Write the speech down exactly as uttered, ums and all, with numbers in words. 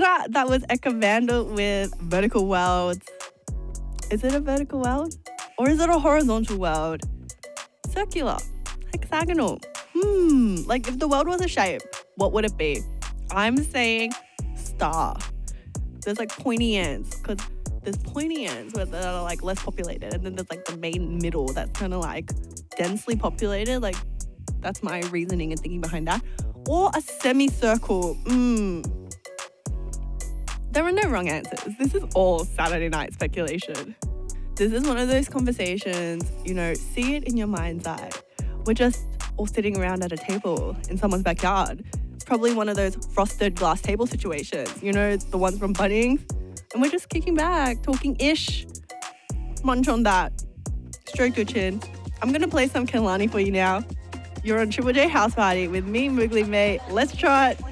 that, that was Eka Vandal with Vertical Worlds. Is it a vertical world? Or is it a horizontal world? Circular. Hexagonal. Hmm. Like if the world was a shape, what would it be? I'm saying star. There's like pointy ends because there's pointy ends where they're like less populated, and then there's like the main middle that's kind of like densely populated. Like that's my reasoning and thinking behind that. Or a semicircle. Mm. There are no wrong answers. This is all Saturday night speculation. This is one of those conversations, you know, see it in your mind's eye. We're just all sitting around at a table in someone's backyard. It's probably one of those frosted glass table situations, you know, the ones from Bunnings. And we're just kicking back, talking ish. Munch on that. Stroke your chin. I'm going to play some Kehlani for you now. You're on Triple J House Party with me, Moogly Mate. Let's trot.